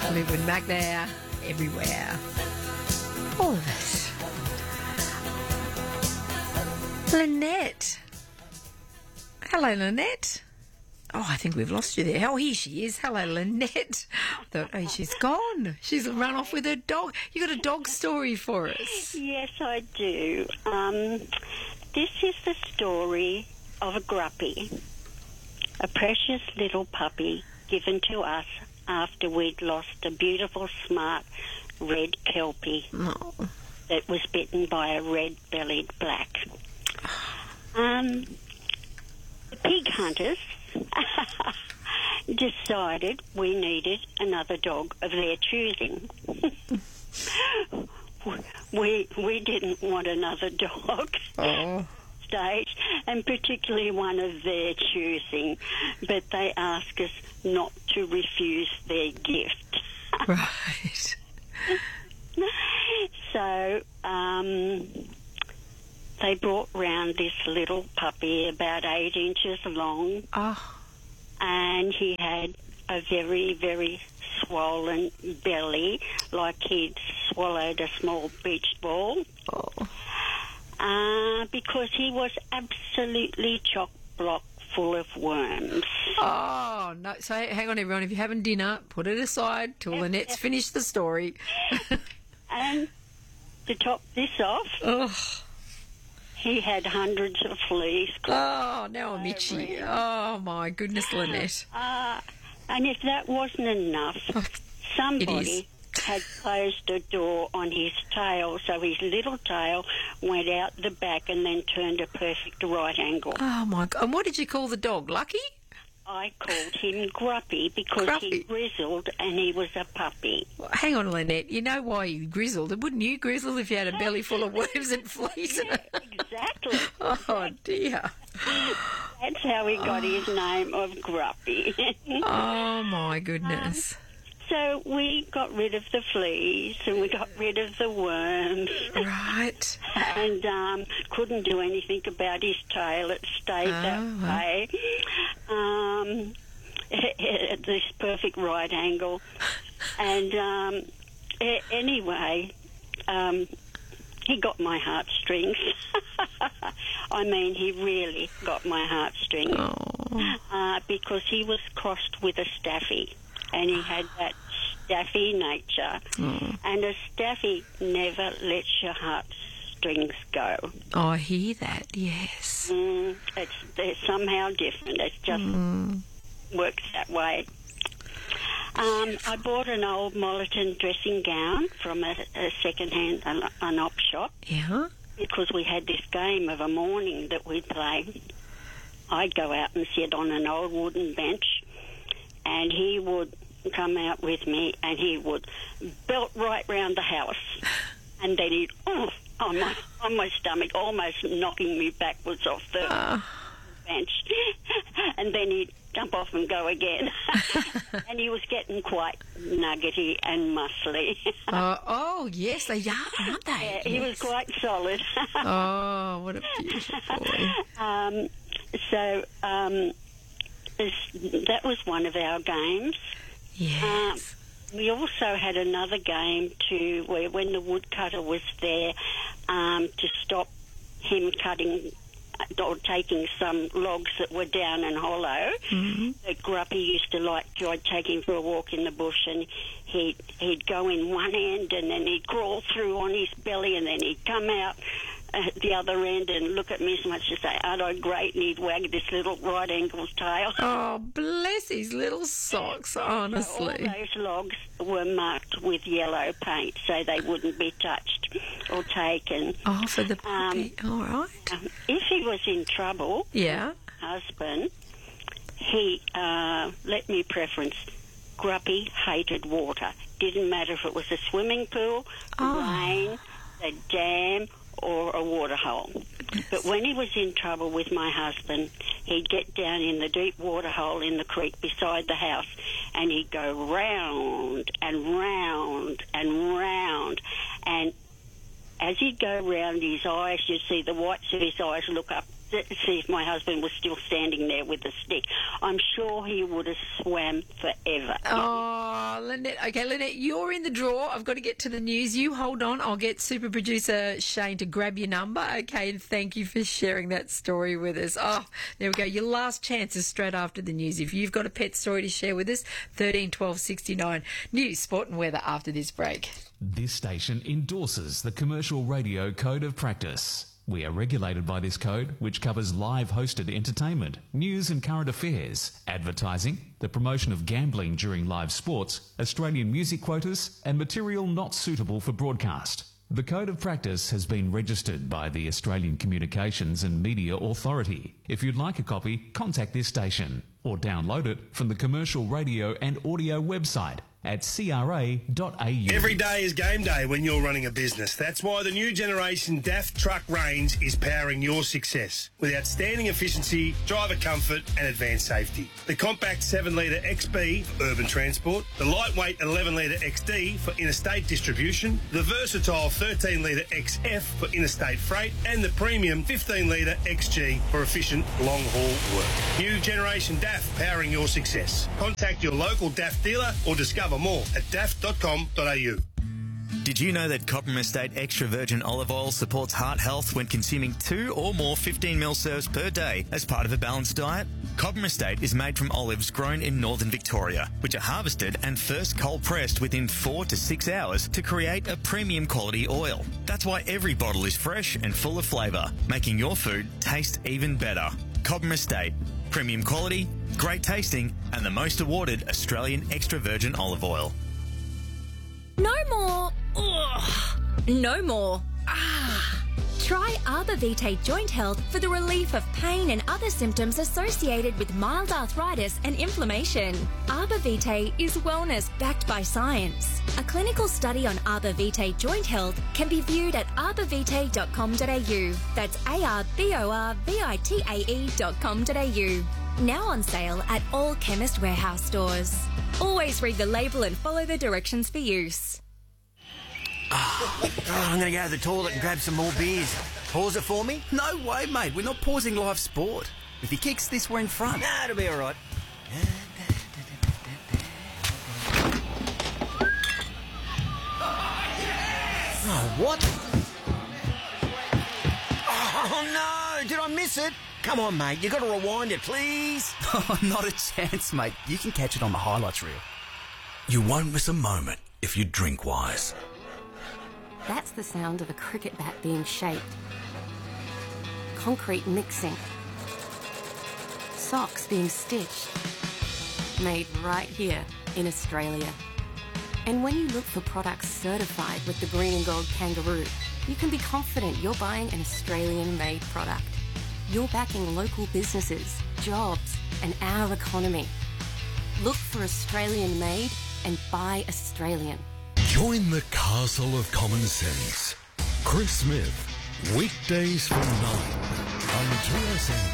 Fleetwood Mac there, everywhere. All of it. Lynette. Hello, Lynette. Oh, I think we've lost you there. Oh, here she is. Hello, Lynette. I thought, oh, she's gone. She's run off with her dog. You got a dog story for us? Yes, I do. This is the story of a Gruppy, a precious little puppy given to us after we'd lost a beautiful, smart red Kelpie that was bitten by a red-bellied black. The pig hunters decided we needed another dog of their choosing. we didn't want another dog. Stage, and particularly one of their choosing, but they asked us not to refuse their gift. Right. So they brought round this little puppy about 8 inches long, and he had a very, very swollen belly, like he'd swallowed a small beach ball. Because he was absolutely chock-block full of worms. Oh, no. So, hang on, everyone. If you're having dinner, put it aside till Lynette's finished the story. And to top this off, he had hundreds of fleas. Oh, now I'm itchy. Oh, my goodness, Lynette. And if that wasn't enough, somebody had closed a door on his tail, so his little tail went out the back and then turned a perfect right angle. Oh, my God. And what did you call the dog? Lucky? I called him Gruppy because he grizzled and he was a puppy. Well, hang on, Lynette. You know why you grizzled? Wouldn't you grizzle if you had a belly full of worms and fleas? Yeah, exactly. Oh, dear. That's how he got his name of Gruppy. Oh, my goodness. So we got rid of the fleas and we got rid of the worms. Right. And couldn't do anything about his tail. It stayed that way. At this perfect right angle. And anyway, he got my heartstrings. I mean, he really got my heartstrings. Because he was crossed with a staffy. And he had that staffy nature. And a staffy never lets your heartstrings go. Oh, I hear that, yes. They're somehow different. It just works that way. I bought an old Molleton dressing gown from a second-hand an op shop. Yeah. Because we had this game of a morning that we'd play. I'd go out and sit on an old wooden bench, and he would come out with me and he would belt right round the house, and then he'd on my stomach, almost knocking me backwards off the bench, and then he'd jump off and go again. And he was getting quite nuggety and muscly. Yes, they are, aren't they? Yeah, he was quite solid. Oh, what a beautiful boy. So that was one of our games. Yes. We also had another game too, where when the woodcutter was there to stop him cutting or taking some logs that were down and hollow, that Gruppy used to like. I'd take him for a walk in the bush, and he'd go in one end, and then he'd crawl through on his belly, and then he'd come out at the other end and look at me as much as say, aren't I great? And he'd wag this little right angle tail. Oh, bless his little socks, honestly. All those logs were marked with yellow paint so they wouldn't be touched or taken. Oh, for the puppy. All right. If he was in trouble, husband, he let me preference. Gruppy hated water. Didn't matter if it was a swimming pool, rain, a dam, or a water hole. But when he was in trouble with my husband, he'd get down in the deep water hole in the creek beside the house, and he'd go round and round and round. And as he'd go round his eyes, you'd see the whites of his eyes look up to see if my husband was still standing there with the stick. I'm sure he would have swam forever. Oh, Oh, Lynette. Okay, Lynette, you're in the draw. I've got to get to the news. You hold on. I'll get super producer Shane to grab your number. Okay, and thank you for sharing that story with us. Oh, there we go. Your last chance is straight after the news. If you've got a pet story to share with us, 13 12 69. News, sport and weather after this break. This station endorses the Commercial Radio Code of Practice. We are regulated by this code, which covers live hosted entertainment, news and current affairs, advertising, the promotion of gambling during live sports, Australian music quotas, and material not suitable for broadcast. The Code of Practice has been registered by the Australian Communications and Media Authority. If you'd like a copy, contact this station or download it from the Commercial Radio and Audio website at cra.au. Every day is game day when you're running a business. That's why the new generation DAF truck range is powering your success with outstanding efficiency, driver comfort and advanced safety. The compact 7-litre XB for urban transport, the lightweight 11-litre XD for interstate distribution, the versatile 13-litre XF for interstate freight and the premium 15-litre XG for efficient long-haul work. New generation DAF powering your success. Contact your local DAF dealer or discover more at daft.com.au. Did you know that Cobram Estate Extra Virgin Olive Oil supports heart health when consuming 2 or more 15ml serves per day as part of a balanced diet? Cobram Estate is made from olives grown in northern Victoria, which are harvested and first cold pressed within 4 to 6 hours to create a premium quality oil. That's why every bottle is fresh and full of flavour, making your food taste even better. Cobram Estate. Premium quality, great tasting, and the most awarded Australian extra virgin olive oil. No more. Ugh. No more. Try Arbor Vitae Joint Health for the relief of pain and other symptoms associated with mild arthritis and inflammation. Arbor Vitae is wellness backed by science. A clinical study on Arbor Vitae Joint Health can be viewed at arborvitae.com.au. That's arborvitae.com.au. Now on sale at all Chemist Warehouse stores. Always read the label and follow the directions for use. I'm going to go to the toilet and grab some more beers. Pause it for me? No way, mate. We're not pausing live sport. If he kicks this, we're in front. Nah, it'll be all right. Oh, what? Oh, no! Did I miss it? Come on, mate. You got to rewind it, please. Oh, not a chance, mate. You can catch it on the highlights reel. You won't miss a moment if you drink wise. That's the sound of a cricket bat being shaped. Concrete mixing. Socks being stitched. Made right here in Australia. And when you look for products certified with the Green and Gold Kangaroo, you can be confident you're buying an Australian-made product. You're backing local businesses, jobs, and our economy. Look for Australian-made and buy Australian. Join the castle of common sense. Chris Smith, weekdays from 9 on 2SM.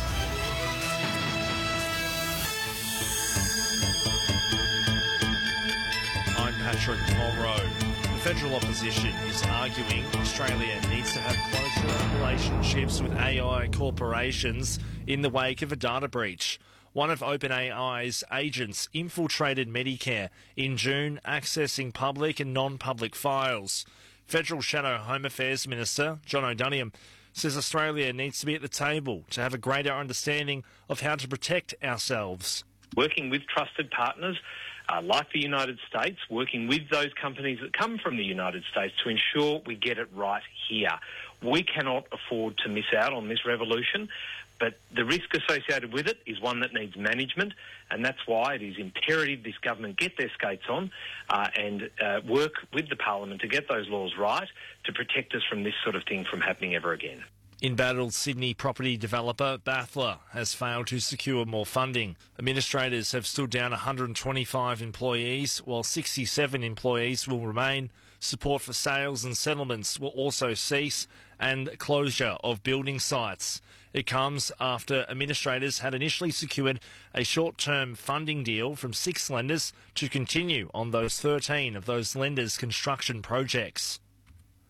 I'm Patrick Mulroe. The federal opposition is arguing Australia needs to have closer relationships with AI corporations in the wake of a data breach. One of OpenAI's agents infiltrated Medicare in June, accessing public and non-public files. Federal Shadow Home Affairs Minister John O'Donoghue says Australia needs to be at the table to have a greater understanding of how to protect ourselves. Working with trusted partners like the United States, working with those companies that come from the United States to ensure we get it right here. We cannot afford to miss out on this revolution. But the risk associated with it is one that needs management, and that's why it is imperative this government get their skates on and work with the Parliament to get those laws right to protect us from this sort of thing from happening ever again. Embattled Sydney property developer Bathler has failed to secure more funding. Administrators have stood down 125 employees, while 67 employees will remain. Support for sales and settlements will also cease, and closure of building sites. It comes after administrators had initially secured a short-term funding deal from 6 lenders to continue on those 13 of those lenders' construction projects.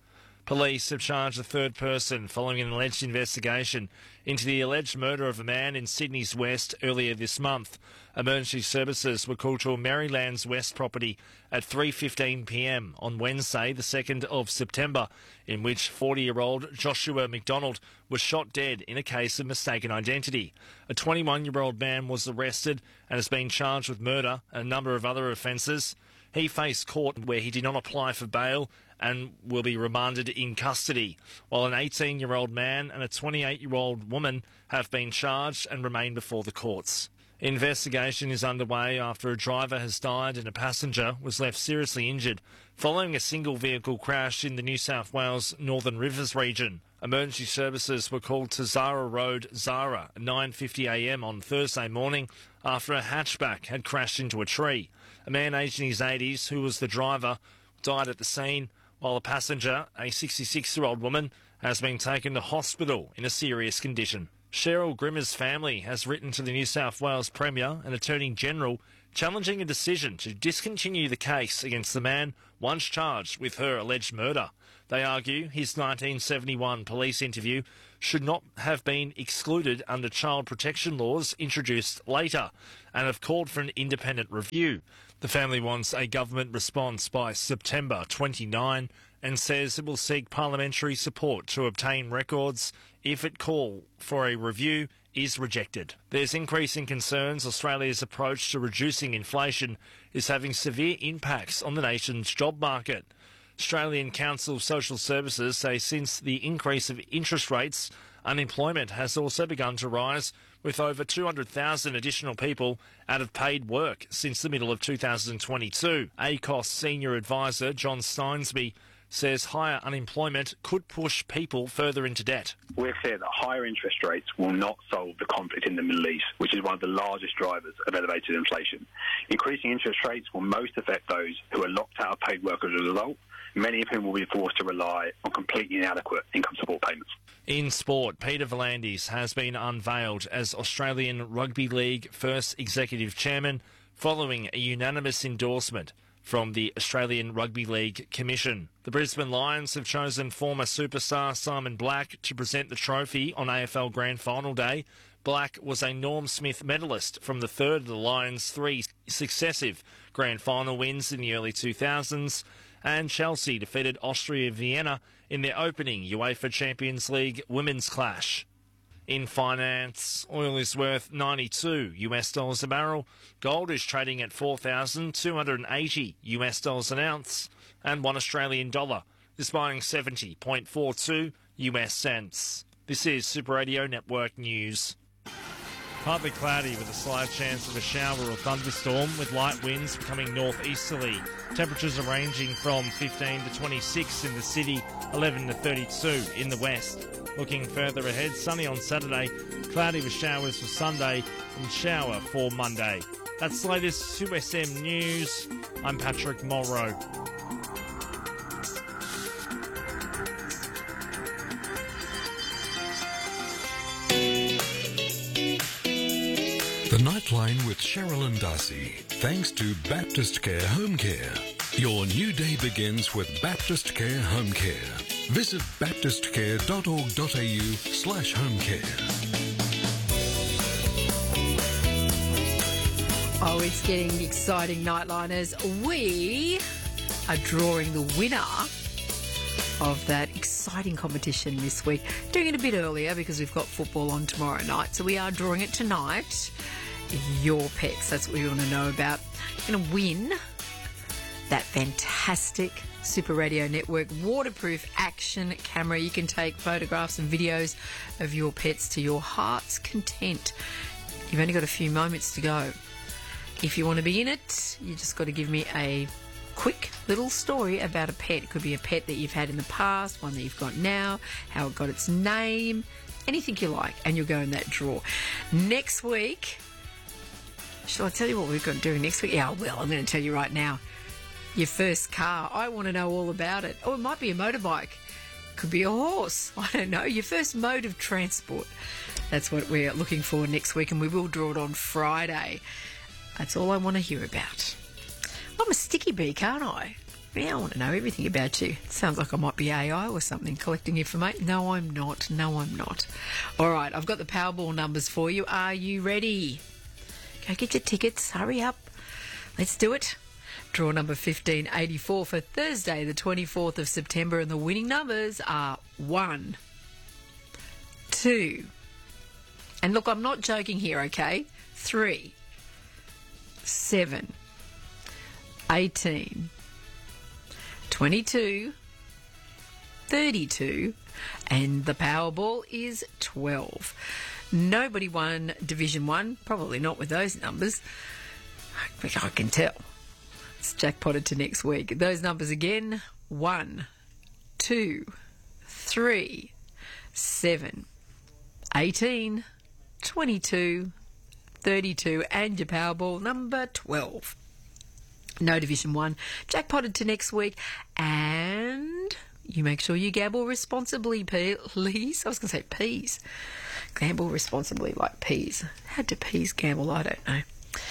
Police have charged a third person following an alleged investigation into the alleged murder of a man in Sydney's West earlier this month. Emergency services were called to a Maryland's West property at 3:15 p.m. on Wednesday, the 2nd of September, in which 40-year-old Joshua McDonald was shot dead in a case of mistaken identity. A 21-year-old man was arrested and has been charged with murder and a number of other offences. He faced court where he did not apply for bail and will be remanded in custody, while an 18-year-old man and a 28-year-old woman have been charged and remain before the courts. Investigation is underway after a driver has died and a passenger was left seriously injured following a single vehicle crash in the New South Wales Northern Rivers region. Emergency services were called to Zara Road, Zara, at 9:50 a.m. on Thursday morning after a hatchback had crashed into a tree. A man aged in his 80s, who was the driver, died at the scene, while a passenger, a 66-year-old woman, has been taken to hospital in a serious condition. Cheryl Grimmer's family has written to the New South Wales Premier and Attorney General challenging a decision to discontinue the case against the man once charged with her alleged murder. They argue his 1971 police interview should not have been excluded under child protection laws introduced later and have called for an independent review. The family wants a government response by September 29 and says it will seek parliamentary support to obtain records if it call for a review is rejected. There's increasing concerns Australia's approach to reducing inflation is having severe impacts on the nation's job market. Australian Council of Social Services say since the increase of interest rates, unemployment has also begun to rise, with over 200,000 additional people out of paid work since the middle of 2022. ACOS Senior Advisor John Steinsby says higher unemployment could push people further into debt. We're clear that higher interest rates will not solve the conflict in the Middle East, which is one of the largest drivers of elevated inflation. Increasing interest rates will most affect those who are locked out of paid work as a result, many of whom will be forced to rely on completely inadequate income support payments. In sport, Peter V'landys has been unveiled as Australian Rugby League first executive chairman following a unanimous endorsement from the Australian Rugby League Commission. The Brisbane Lions have chosen former superstar Simon Black to present the trophy on AFL Grand Final Day. Black was a Norm Smith medalist from the third of the Lions' three successive Grand Final wins in the early 2000s, and Chelsea defeated Austria Vienna in their opening UEFA Champions League women's clash. In finance, oil is worth $92 a barrel. Gold is trading at $4,280 an ounce, and $1 Australian dollar is buying 70.42 US cents. This is Super Radio Network News. Partly cloudy with a slight chance of a shower or thunderstorm, with light winds becoming northeasterly. Temperatures are ranging from 15 to 26 in the city, 11 to 32 in the west. Looking further ahead, sunny on Saturday, cloudy with showers for Sunday, and shower for Monday. That's the latest 2SM News. I'm Patrick Morrow. The Nightline with Cheryl and Darcy, thanks to Baptist Care Home Care. Your new day begins with Baptist Care Home Care. Visit baptistcare.org.au/home care. Oh, it's getting exciting, Nightliners. We are drawing the winner of that exciting competition this week. Doing it a bit earlier because we've got football on tomorrow night. So we are drawing it tonight. Your pets, that's what we want to know about. You're going to win that fantastic Super Radio Network waterproof action camera. You can take photographs and videos of your pets to your heart's content. You've only got a few moments to go. If you want to be in it, you just got to give me a quick little story about a pet. It could be a pet that you've had in the past, one that you've got now, how it got its name, anything you like, and you'll go in that draw. Next week, shall I tell you what we're going to do next week? Yeah, well, I'm going to tell you right now. Your first car. I want to know all about it. Oh, it might be a motorbike. Could be a horse. I don't know. Your first mode of transport. That's what we're looking for next week, and we will draw it on Friday. That's all I want to hear about. I'm a sticky bee, can't I? Yeah, I want to know everything about you. Sounds like I might be AI or something, collecting information. No, I'm not. All right, I've got the Powerball numbers for you. Are you ready? Go get your tickets. Hurry up. Let's do it. Draw number 1584 for Thursday, the 24th of September, and the winning numbers are 1, 2, and look, I'm not joking here, okay? 3, 7, 18, 22, 32, and the Powerball is 12. Nobody won Division 1, probably not with those numbers. I can tell. It's jackpotted to next week. Those numbers again: 1, 2, 3, 7, 18, 22, 32, and your Powerball number 12. No Division 1, jackpotted to next week, and you make sure you gamble responsibly, please. I was going to say peas. Gamble responsibly like peas. How do peas gamble? I don't know.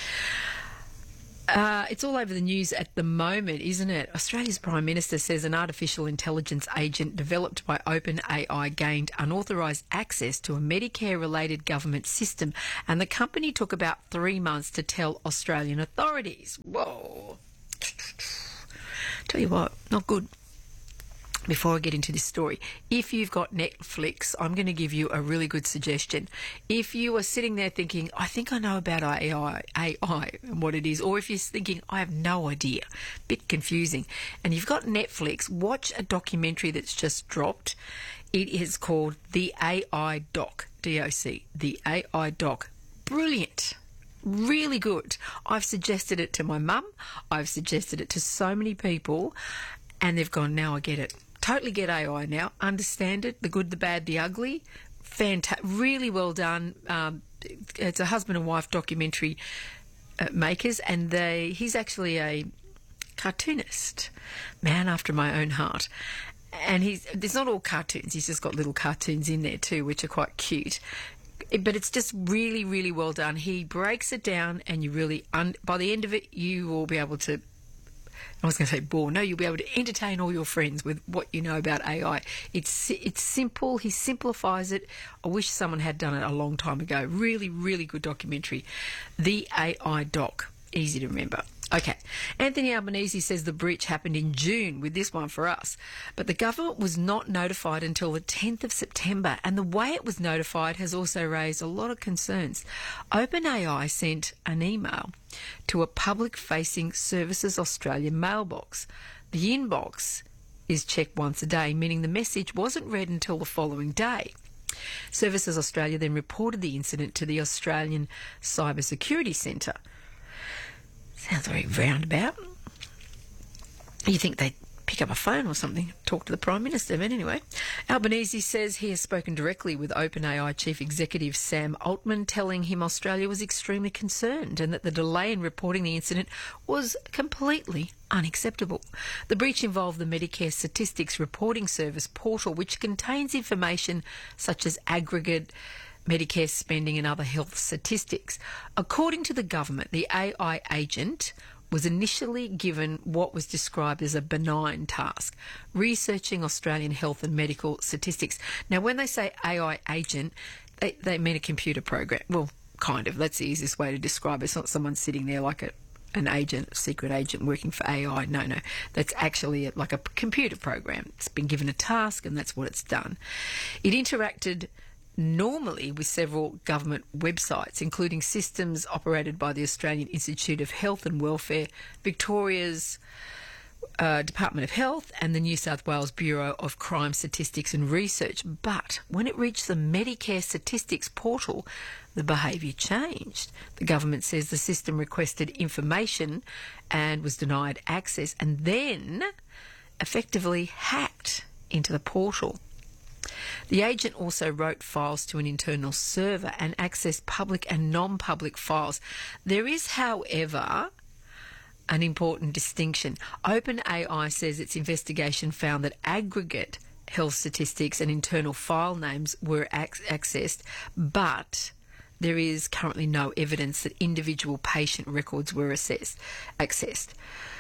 It's all over the news at the moment, isn't it? Australia's Prime Minister says an artificial intelligence agent developed by OpenAI gained unauthorised access to a Medicare-related government system, and the company took about 3 months to tell Australian authorities. Whoa. Tell you what, not good. Before I get into this story, if you've got Netflix, I'm going to give you a really good suggestion. If you are sitting there thinking, I think I know about AI and what it is, or if you're thinking, I have no idea, bit confusing, and you've got Netflix, watch a documentary that's just dropped. It is called The AI Doc, D-O-C, The AI Doc. Brilliant. Really good. I've suggested it to my mum. I've suggested it to so many people, and they've gone, now I get it. Totally get AI now. Understand it. The good, the bad, the ugly. Really well done. It's a husband and wife documentary makers, and he's actually a cartoonist, man after my own heart. And there's not all cartoons. He's just got little cartoons in there too, which are quite cute. But it's just really, really well done. He breaks it down, and you really, by the end of it, you will be able to, I was going to say bore. No, you'll be able to entertain all your friends with what you know about AI. It's simple. He simplifies it. I wish someone had done it a long time ago. Really, really good documentary. The AI Doc. Easy to remember. Okay. Anthony Albanese says the breach happened in June with this one for us. But the government was not notified until the 10th of September. And the way it was notified has also raised a lot of concerns. OpenAI sent an email to a public-facing Services Australia mailbox. The inbox is checked once a day, meaning the message wasn't read until the following day. Services Australia then reported the incident to the Australian Cyber Security Centre. Sounds very roundabout. You think they'd pick up a phone or something, talk to the Prime Minister, but anyway. Albanese says he has spoken directly with OpenAI Chief Executive Sam Altman, telling him Australia was extremely concerned and that the delay in reporting the incident was completely unacceptable. The breach involved the Medicare Statistics Reporting Service portal, which contains information such as aggregate Medicare spending and other health statistics. According to the government, the AI agent was initially given what was described as a benign task, researching Australian health and medical statistics. Now, when they say AI agent, they mean a computer program. Well, kind of. That's the easiest way to describe it. It's not someone sitting there like an agent, a secret agent working for AI. No. That's actually like a computer program. It's been given a task and that's what it's done. It interacted normally with several government websites, including systems operated by the Australian Institute of Health and Welfare, Victoria's Department of Health and the New South Wales Bureau of Crime Statistics and Research. But when it reached the Medicare Statistics portal, the behaviour changed. The government says the system requested information and was denied access, and then effectively hacked into the portal. The agent also wrote files to an internal server and accessed public and non-public files. There is, however, an important distinction. OpenAI says its investigation found that aggregate health statistics and internal file names were accessed, but there is currently no evidence that individual patient records were accessed.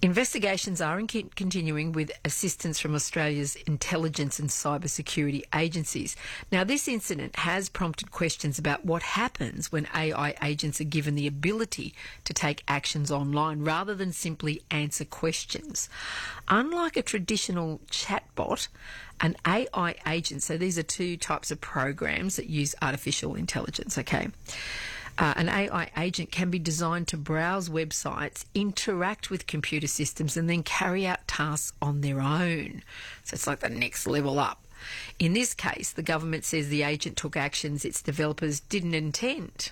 Investigations are continuing with assistance from Australia's intelligence and cybersecurity agencies. Now, this incident has prompted questions about what happens when AI agents are given the ability to take actions online rather than simply answer questions. Unlike a traditional chatbot, an AI agent, so these are two types of programs that use artificial intelligence, okay? An AI agent can be designed to browse websites, interact with computer systems, and then carry out tasks on their own. So it's like the next level up. In this case, the government says the agent took actions its developers didn't intend.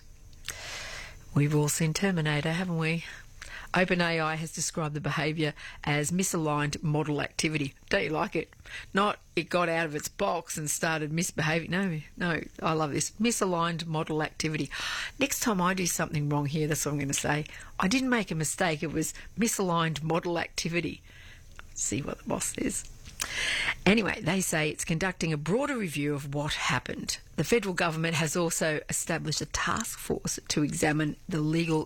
We've all seen Terminator, haven't we? OpenAI has described the behaviour as misaligned model activity. Don't you like it? Not it got out of its box and started misbehaving. No, I love this. Misaligned model activity. Next time I do something wrong here, that's what I'm going to say. I didn't make a mistake. It was misaligned model activity. See what the boss says. Anyway, they say it's conducting a broader review of what happened. The federal government has also established a task force to examine the legal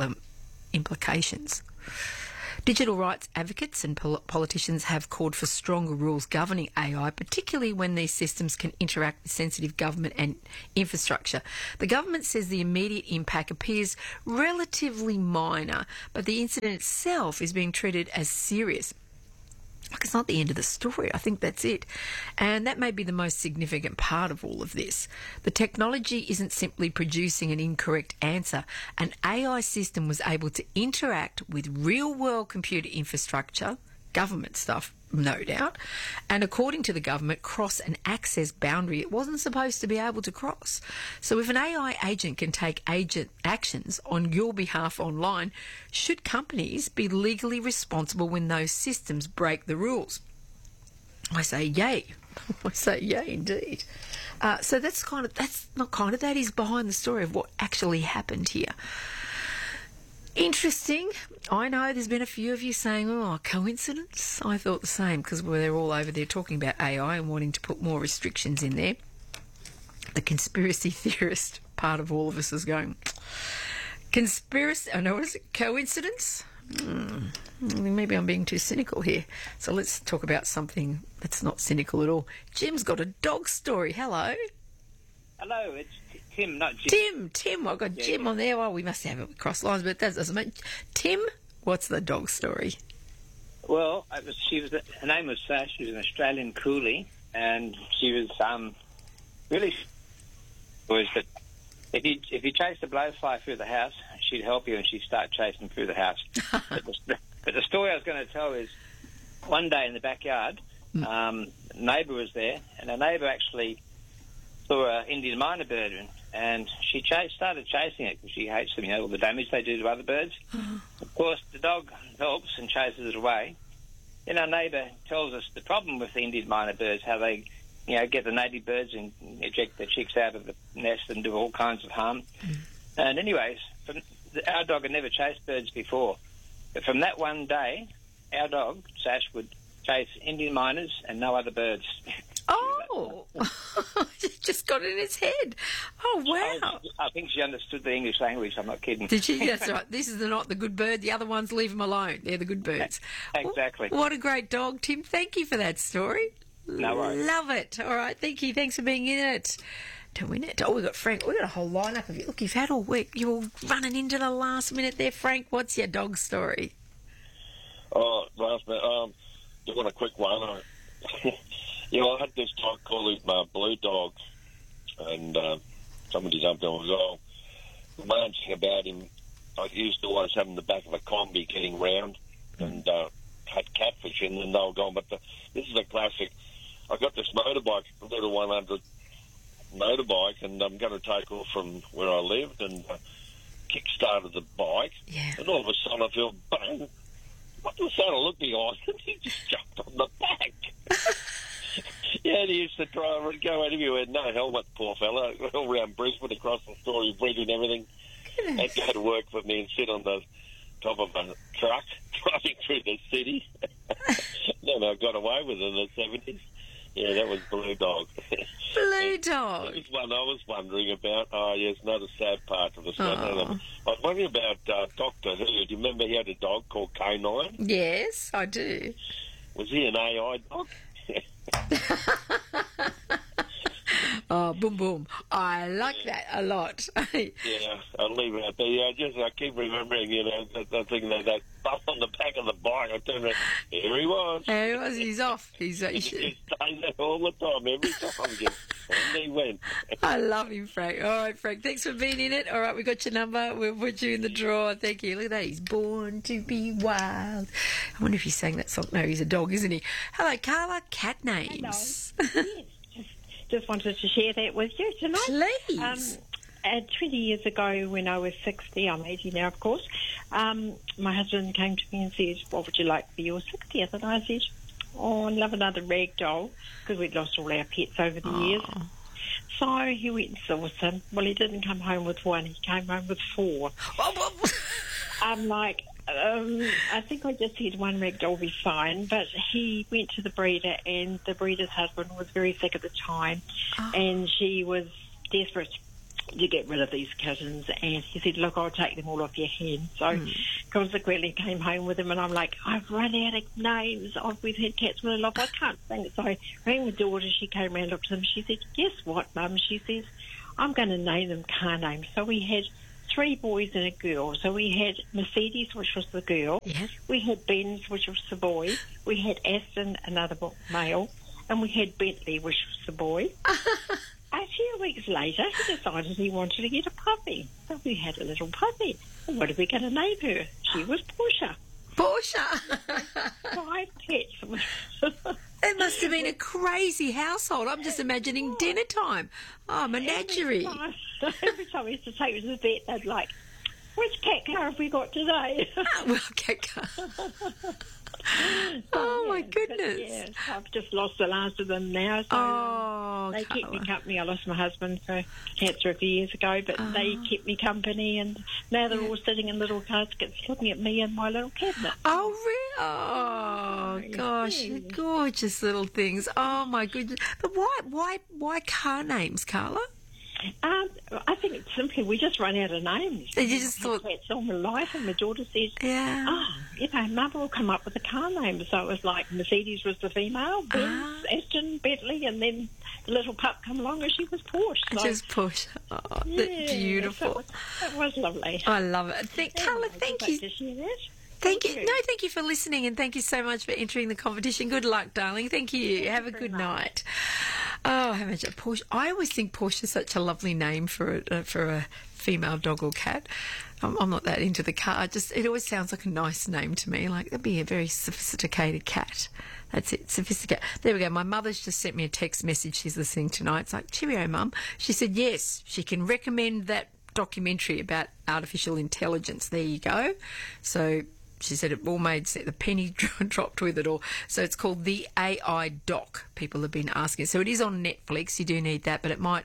implications. Digital rights advocates and politicians have called for stronger rules governing AI, particularly when these systems can interact with sensitive government and infrastructure. The government says the immediate impact appears relatively minor, but the incident itself is being treated as serious. Like, it's not the end of the story. I think that's it. And that may be the most significant part of all of this. The technology isn't simply producing an incorrect answer. An AI system was able to interact with real-world computer infrastructure, government stuff, no doubt, and according to the government, cross an access boundary it wasn't supposed to be able to cross. So if an AI agent can take actions on your behalf online, should companies be legally responsible when those systems break the rules? I say yay. I say yay indeed. So that is behind the story of what actually happened here. Interesting. I know there's been a few of you saying, oh, coincidence? I thought the same, because they're all over there talking about AI and wanting to put more restrictions in there. The conspiracy theorist part of all of us is going, conspiracy, I know, what is it, coincidence? Maybe I'm being too cynical here. So let's talk about something that's not cynical at all. Jim's got a dog story. Hello. Hello, it's Tim, not Jim. Tim, I've got Jim on there. Well, we must have it cross lines, but that doesn't mean. Tim, what's the dog story? Well, her name was Sash. She was an Australian coolie, and she was really was that if you chased a blowfly through the house, she'd help you, and she'd start chasing through the house. But the story I was going to tell is one day in the backyard, a neighbour was there, and a neighbour actually saw an Indian miner bird, and she started chasing it because she hates them, all the damage they do to other birds. Of course, the dog helps and chases it away. Then our neighbour tells us the problem with the Indian miner birds, how they, get the native birds and eject the chicks out of the nest and do all kinds of harm. And anyways, our dog had never chased birds before. But from that one day, our dog, Sash, would chase Indian miners and no other birds. Oh, just got in his head. Oh, wow. I think she understood the English language. I'm not kidding. Did she? That's right. This is not the good bird. The other ones, leave them alone. They're the good birds. Exactly. What a great dog, Tim. Thank you for that story. No worries. Love it. All right. Thank you. Thanks for being in it. To win it. Oh, we've got Frank. We've got a whole lineup of you. Look, you've had all week. You're all running into the last minute there, Frank. What's your dog story? Oh, last minute. Just want a quick one. I had this dog called Blue Dog, and somebody jumped on and the main thing about him, I used to always have him in the back of a combi getting round, and had catfish in, and they were gone. But this is a classic. I got this motorbike, a little 100 motorbike, and I'm going to take off from where I lived, and kick-started the bike, and all of a sudden I feel, bang, what the saddle looked behind, and he just jumped on the back. Yeah, he used to try and go anywhere, no helmet, poor fella, all around Brisbane, across the Story Bridge and everything. He'd go to work with me and sit on the top of a truck, driving through the city. Then I got away with it in the 70s. Yeah, that was Blue Dog. Blue blue dog. This is one I was wondering about. Oh, yes, another sad part of this one. I was wondering about Doctor Who. Do you remember he had a dog called K9? Yes, I do. Was he an AI dog? Oh, boom, boom. I like that a lot. Yeah, I'll leave it at that. I keep remembering, the thing that bump on the back of the bike. I turned around, here he was. There he was, he's off. He stays there all the time, every time. And he went. I love him, Frank. All right, Frank, thanks for being in it. All right, we got your number. We'll put you in the draw. Thank you. Look at that. He's born to be wild. I wonder if he sang that song. No, he's a dog, isn't he? Hello, Carla. Cat names. Hello. Just wanted to share that with you tonight. Please. 20 years ago, when I was 60, I'm 80 now, of course, my husband came to me and said, what would you like for your 60th? And I said, I'd love another rag doll, because we'd lost all our pets over the years. So he went and saw some. Well, he didn't come home with one, he came home with 4. I'm like, I think I just said one rag doll will be fine, but he went to the breeder, and the breeder's husband was very sick at the time, and she was desperate to get rid of these kittens, and he said, look, I'll take them all off your hands. So consequently came home with them, and I'm like, I've run out of names. We've had cats with a lot, I can't think. So I rang the daughter, she came around, looked at them, she said, guess what, Mum? She says, I'm going to name them car names. So we had 3 boys and a girl. So we had Mercedes, which was the girl. Yes. We had Benz, which was the boy. We had Aston, another male. And we had Bentley, which was the boy. A few weeks later, he decided he wanted to get a puppy. So we had a little puppy. And what are we going to name her? She was Portia. Portia? 5 pets. It must have been a crazy household. I'm just imagining dinner time. Oh, menagerie. Every time we used to take her to the vet, they'd like, which cat car have we got today? Well, cat car. Oh, my goodness. Yeah, I've just lost the last of them now. So they kept me company. I lost my husband for cancer a few years ago, but they kept me company, and now they're all sitting in little caskets looking at me in my little cabinet. Oh, really? Oh, gosh, gorgeous little things. Oh, my goodness. But why car names, Carla? I think it's simply we just run out of names. You just thought that's all my life, and my daughter says, Mum will come up with a car name. So it was like Mercedes was the female, Benz, Aston, Bentley, and then the little pup come along and she was Porsche. So, just Porsche. Oh, that's beautiful. That was lovely. I love it. Carla, thank you. To share that. Thank you. No, thank you for listening, and thank you so much for entering the competition. Good luck, darling. Thank you. Have a good night. Oh, how much a Porsche? I always think Porsche is such a lovely name for a female dog or cat. I'm not that into the car. It always sounds like a nice name to me. Like that'd be a very sophisticated cat. That's it, sophisticated. There we go. My mother's just sent me a text message. She's listening tonight. It's like, cheerio, Mum. She said yes. She can recommend that documentary about artificial intelligence. There you go. So she said it all made sense. The penny dropped with it all. So it's called The AI Doc. People have been asking. So it is on Netflix. You do need that, but it might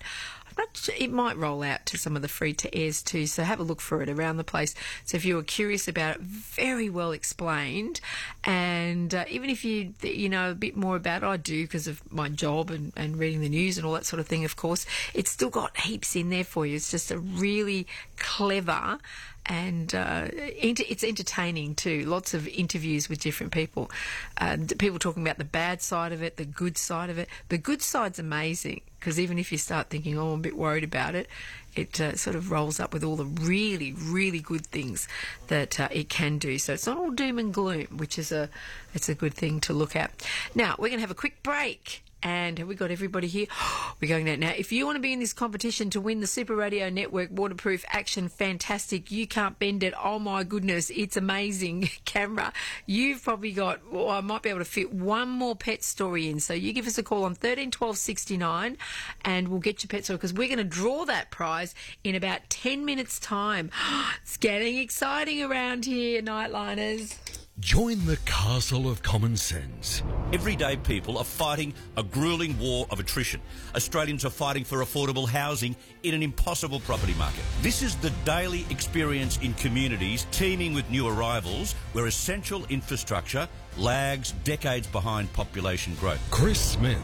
roll out to some of the free-to-airs too. So have a look for it around the place. So if you were curious about it, very well explained. And even if you know a bit more about it, I do because of my job and reading the news and all that sort of thing, of course, it's still got heaps in there for you. It's just a really clever and it's entertaining too. Lots of interviews with different people. People talking about the bad side of it, the good side of it. The good side's amazing because even if you start thinking, I'm a bit worried about it, it sort of rolls up with all the really, really good things that it can do. So it's not all doom and gloom, which is it's a good thing to look at. Now, we're going to have a quick break. And have we got everybody here? We're going now. Now, if you want to be in this competition to win the Super Radio Network Waterproof Action Fantastic You Can't Bend It, oh my goodness, it's amazing camera, you've probably got, I might be able to fit one more pet story in. So you give us a call on 13 12 69 and we'll get your pet story because we're going to draw that prize in about 10 minutes' time. It's getting exciting around here, Nightliners. Join the castle of common sense. Everyday people are fighting a gruelling war of attrition. Australians are fighting for affordable housing in an impossible property market. This is the daily experience in communities teeming with new arrivals where essential infrastructure lags decades behind population growth. Chris Smith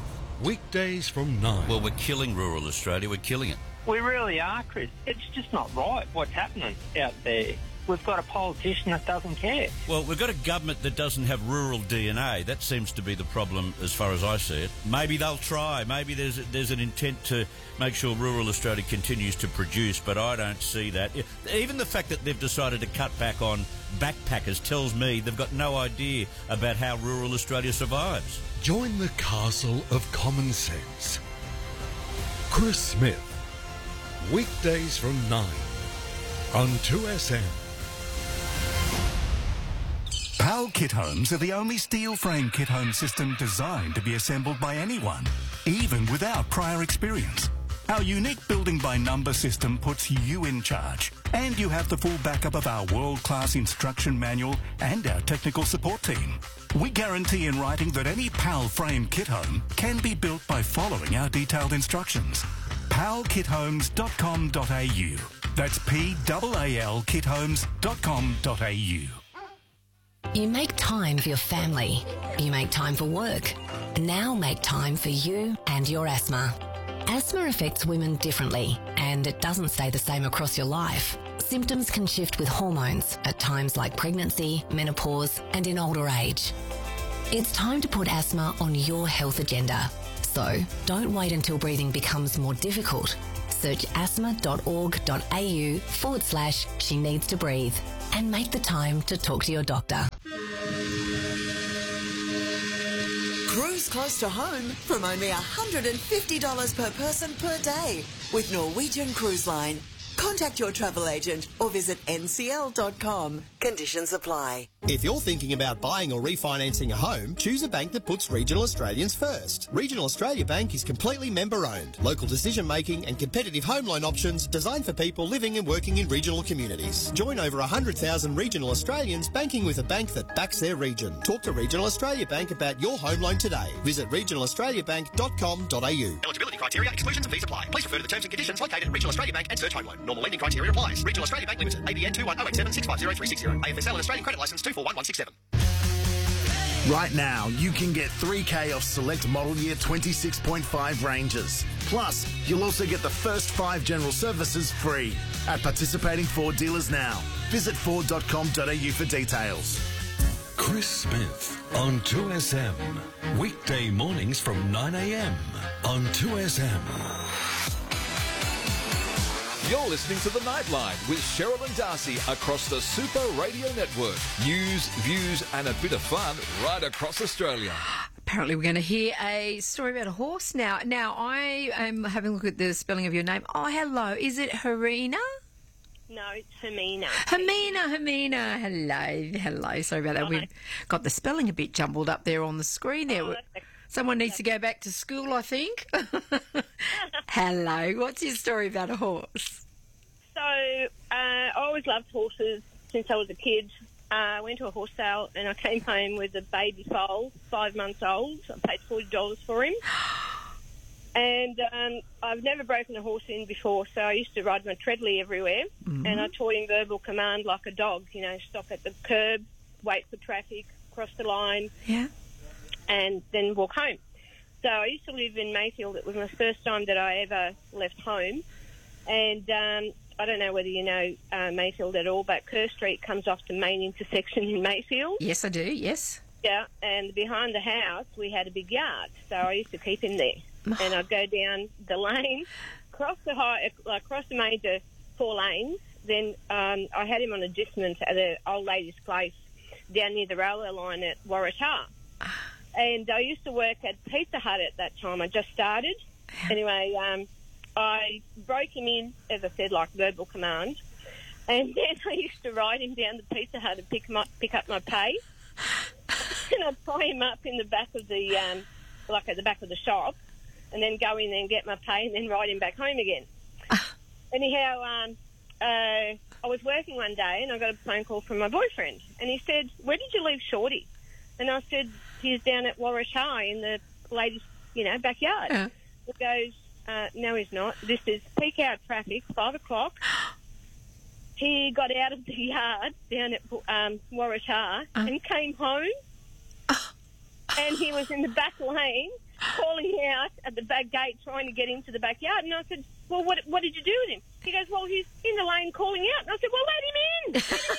Weekdays from 9. Well, we're killing rural Australia. We're killing it. We really are, Chris. It's just not right what's happening out there. We've got a politician that doesn't care. Well, we've got a government that doesn't have rural DNA. That seems to be the problem as far as I see it. Maybe they'll try. Maybe there's an intent to make sure rural Australia continues to produce, but I don't see that. Even the fact that they've decided to cut back on backpackers tells me they've got no idea about how rural Australia survives. Join the castle of common sense. Chris Smith. Weekdays from 9 on 2SM. PAL Kit Homes are the only steel frame kit home system designed to be assembled by anyone, even without prior experience. Our unique building by number system puts you in charge, and you have the full backup of our world-class instruction manual and our technical support team. We guarantee in writing that any PAL frame kit home can be built by following our detailed instructions. palkithomes.com.au. That's PAAL kithomes.com.au. You make time for your family. You make time for work. Now make time for you and your asthma. Asthma affects women differently, and it doesn't stay the same across your life. Symptoms can shift with hormones at times like pregnancy, menopause, and in older age. It's time to put asthma on your health agenda. So don't wait until breathing becomes more difficult. Search asthma.org.au/she needs to breathe and make the time to talk to your doctor. Cruise close to home from only $150 per person per day with Norwegian Cruise Line. Contact your travel agent or visit ncl.com. Conditions apply. If you're thinking about buying or refinancing a home, choose a bank that puts regional Australians first. Regional Australia Bank is completely member-owned. Local decision-making and competitive home loan options designed for people living and working in regional communities. Join over 100,000 regional Australians banking with a bank that backs their region. Talk to Regional Australia Bank about your home loan today. Visit regionalaustraliabank.com.au. Eligibility criteria, exclusions and fees apply. Please refer to the terms and conditions located at Regional Australia Bank and search home loan. Normal lending criteria applies. Regional Australia Bank Limited. ABN 21087 650 360. AFSL and Australian Credit Licence 241167. Right now, you can get $3,000 off select model year 26.5 Rangers. Plus, you'll also get the first 5 general services free at participating Ford dealers now. Visit Ford.com.au for details. Chris Smith on 2SM. Weekday mornings from 9 a.m. on 2SM. You're listening to The Nightline with Cheryl and Darcy across the Super Radio Network. News, views and a bit of fun right across Australia. Apparently we're going to hear a story about a horse now. Now, I am having a look at the spelling of your name. Oh, hello. Is it Harina? No, it's Hermina. Hermina. Hello. Sorry about that. We've got the spelling a bit jumbled up there on the screen there. Someone needs to go back to school, I think. Hello. What's your story about a horse? So, I always loved horses since I was a kid. I went to a horse sale and I came home with a baby foal, 5 months old. I paid $40 for him. And I've never broken a horse in before, so I used to ride my treadly everywhere. Mm-hmm. And I taught him verbal command like a dog, stop at the curb, wait for traffic, cross the line. Yeah. And then walk home. So I used to live in Mayfield. It was my first time that I ever left home. And I don't know whether you know Mayfield at all, but Kerr Street comes off the main intersection in Mayfield. Yes, I do, yes. Yeah, and behind the house we had a big yard, so I used to keep him there. And I'd go down the lane, cross the main to 4 lanes. Then I had him on a dismount at an old lady's place down near the railway line at Waratah. And I used to work at Pizza Hut at that time. I just started. Anyway, I broke him in, as I said, like verbal command. And then I used to ride him down to Pizza Hut and pick up my pay. And I'd tie him up in the back of the, at the back of the shop, and then go in and get my pay and then ride him back home again. Anyhow, I was working one day and I got a phone call from my boyfriend. And he said, "Where did you leave Shorty?" And I said, "He's down at Waratah in the lady's, backyard." Yeah. He goes, "No, he's not. This is peak hour traffic, 5 o'clock. He got out of the yard down at Waratah and came home. And he was in the back lane calling out at the back gate trying to get into the backyard. And I said, well, what did you do with him? He goes, well, he's in the lane calling out. And I said, well, let him in.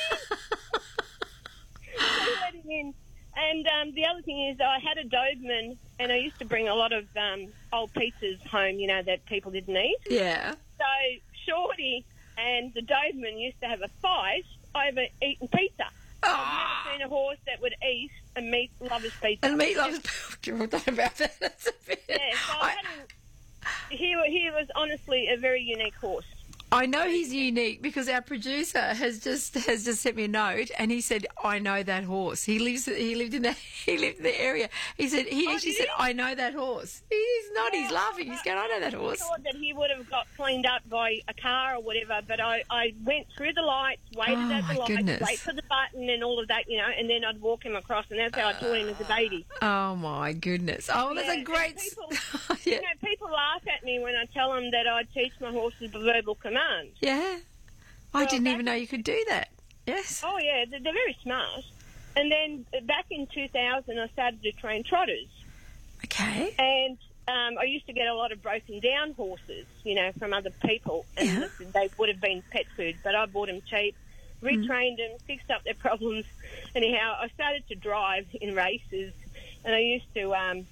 So he let him in. And the other thing is I had a Doberman, and I used to bring a lot of old pizzas home, you know, that people didn't eat. Yeah. So Shorty and the Doberman used to have a fight over eating pizza. I've never seen a horse that would eat a meat lover's pizza. And meat lover's pizza. I don't know about that. That's a bit... Yeah, so he was honestly a very unique horse. I know he's unique because our producer has just sent me a note, and he said, "I know that horse. He lived in the area." He said said, "I know that horse." He's not. He's laughing. He's going, "I know that horse." I thought that he would have got cleaned up by a car or whatever, but I went through the lights, waited at the lights, wait for the button and all of that, you know, and then I'd walk him across, and that's how I taught him as a baby. Oh my goodness! Oh, that's a great. People, you know, people laugh at me when I tell them that I teach my horses verbal command. Yeah. I didn't even know you could do that. Yes. Oh, yeah. They're very smart. And then back in 2000, I started to train trotters. Okay. And I used to get a lot of broken down horses, you know, from other people. And they would have been pet food, but I bought them cheap, retrained them, fixed up their problems. Anyhow, I started to drive in races, and I used to...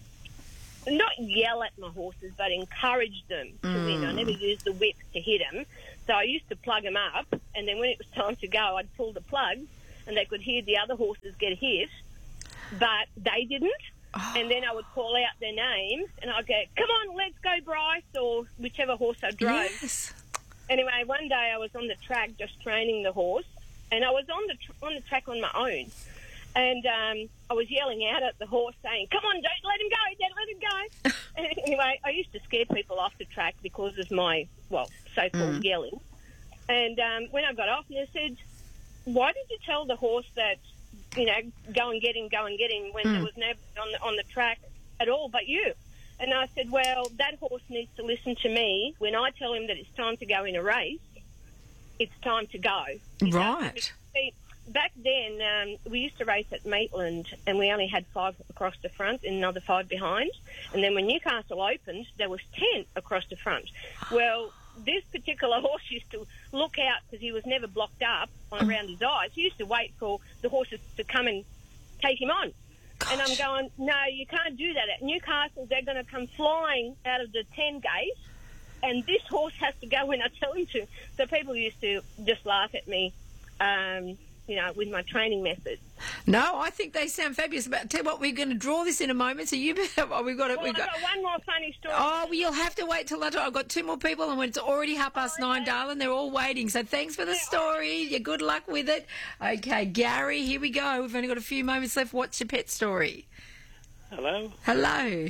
not yell at my horses, but encourage them to win. I never used the whip to hit them. So I used to plug them up, and then when it was time to go, I'd pull the plug, and they could hear the other horses get hit, but they didn't. Oh. And then I would call out their name, and I'd go, "Come on, let's go, Bryce," or whichever horse I drove. Yes. Anyway, one day I was on the track just training the horse, and I was on the track on my own. And I was yelling out at the horse saying, "Come on, don't let him go, don't let him go." And anyway, I used to scare people off the track because of my, so-called yelling. And when I got off, they said, "Why did you tell the horse that, you know, go and get him, when there was nobody on the track at all but you?" And I said, well, that horse needs to listen to me. When I tell him that it's time to go in a race, it's time to go. Right. Back then, we used to race at Maitland, and we only had 5 across the front and another 5 behind. And then when Newcastle opened, there was 10 across the front. Well, this particular horse used to look out because he was never blocked up around his eyes. He used to wait for the horses to come and take him on. Gosh. And I'm going, no, you can't do that. At Newcastle, they're going to come flying out of the 10 gate, and this horse has to go when I tell him to. So people used to just laugh at me, you know, with my training methods. No, I think they sound fabulous. But tell you what, we're going to draw this in a moment. So you better. We've got one more funny story. Oh, well, you'll have to wait till later. I've got 2 more people, and it's already 9:30, darling. They're all waiting. So thanks for the story. Yeah, good luck with it. Okay, Gary, here we go. We've only got a few moments left. What's your pet story? Hello. Hello.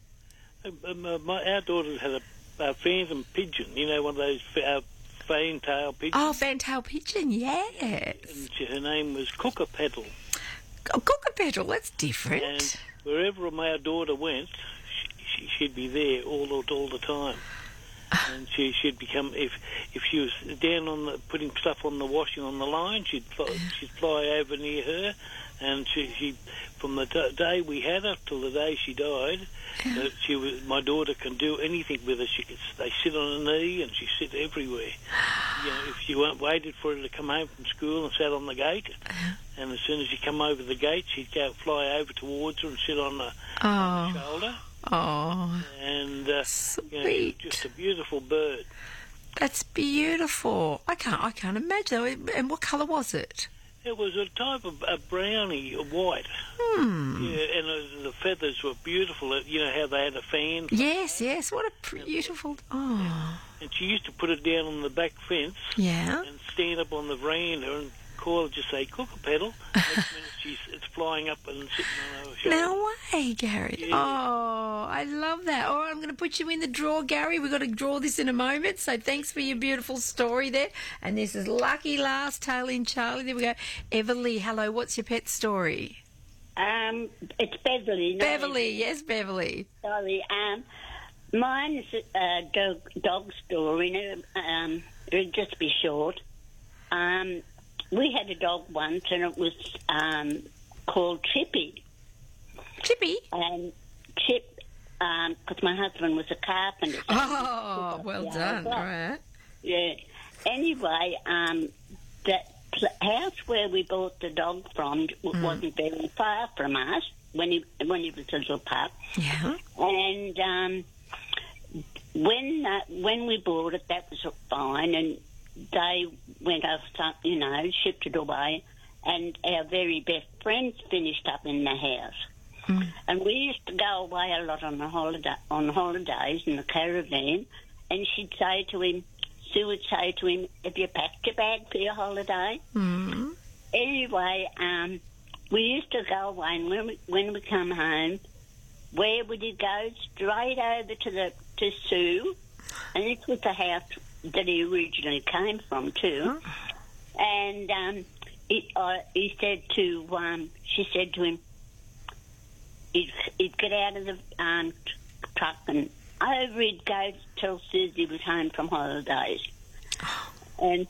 Our daughter had a phantom pigeon. You know, one of those fantail pigeon. Oh, fantail pigeon, yes. And her name was Cookapettle. Oh, Cookapettle, that's different. And wherever my daughter went, she'd be there all the time. And she'd become, if she was down on putting stuff on the washing on the line, she'd fly over near her. And she from the day we had her till the day she died, my daughter can do anything with her. They sit on her knee, and she sit everywhere. You know, if you waited for her to come home from school and sat on the gate, and as soon as you come over the gate, she'd go fly over towards her and sit on her shoulder. Oh, and sweet. You know, just a beautiful bird. That's beautiful. I can't imagine. And what colour was it? It was a type of a brownie, white. Yeah, and the feathers were beautiful. You know how they had a fan? Yes. What a beautiful... Oh. And she used to put it down on the back fence. Yeah. And stand up on the veranda and call her, just say, Cookapettle. Next minute it's flying up and sitting on her shoulder. No way, Gary. Yeah. Oh, I love that. All right, I'm going to put you in the draw, Gary. We've got to draw this in a moment. So thanks for your beautiful story there. And this is lucky last tail in Charlie. There we go. Everly, hello. What's your pet story? It's Beverly. Beverly, yes, Beverly. Sorry. Mine is a dog story. It'll just be short. We had a dog once, and it was called Chippy. Chippy? And Chip because my husband was a carpenter. So Oh, well done. All right. Yeah. Anyway, the house where we bought the dog from wasn't very far from us when he was a little pup. Yeah. And when we bought it, that was fine, and they went off, shipped it away, and our very best friends finished up in the house. And we used to go away a lot on holidays in the caravan, and she'd say to him, Sue would say to him, "Have you packed your bag for your holiday?" Anyway, we used to go away, and when we come home, where would he go? Straight over to Sue, and this was the house that he originally came from too. And she said to him, he'd get out of the truck and over he'd go till Susie was home from holidays. And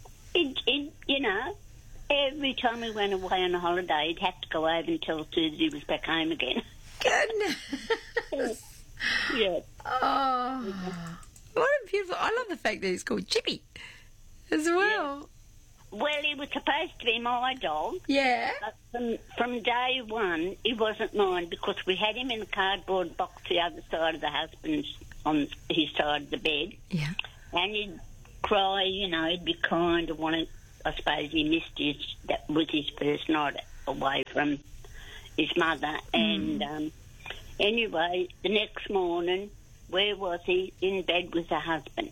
every time we went away on a holiday, he'd have to go over until Susie was back home again. Goodness. Yeah. Oh, what a beautiful... I love the fact that it's called Chippy as well. Yeah. Well, he was supposed to be my dog. Yeah. But from day one, he wasn't mine because we had him in a cardboard box the other side of the husband's, on his side of the bed. Yeah. And he'd cry, he'd be kind of wanting... I suppose he missed that was his first night away from his mother. And anyway, the next morning, where was he? In bed with her husband.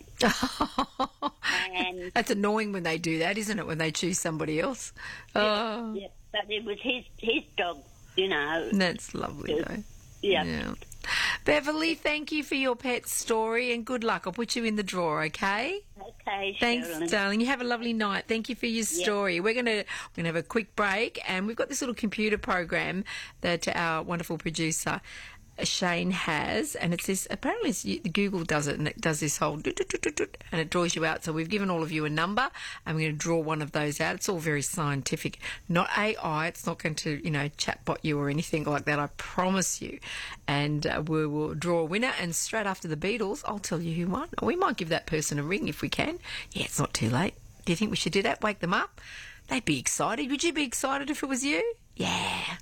And that's annoying when they do that, isn't it, when they choose somebody else? Oh. Yeah, but it was his dog, That's lovely, though. Yeah. Beverly, thank you for your pet story and good luck. I'll put you in the drawer, okay? Okay, thanks, Sherilyn. darling. You have a lovely night. Thank you for your story. We're gonna have a quick break, and we've got this little computer program that our wonderful producer Shane has, and it's this. Apparently, Google does it, and it does this whole and it draws you out. So we've given all of you a number, and we're going to draw one of those out. It's all very scientific, not AI. It's not going to chatbot you or anything like that. I promise you. And we will draw a winner, and straight after the Beatles, I'll tell you who won. Or we might give that person a ring if we can. Yeah, it's not too late. Do you think we should do that? Wake them up. They'd be excited. Would you be excited if it was you? Yeah.